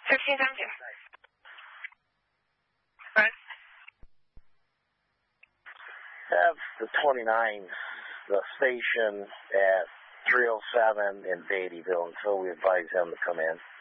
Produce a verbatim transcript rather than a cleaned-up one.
thirteen times two. Right. Have the twenty-nine, the station at three oh seven in Beattyville until we advise them to come in.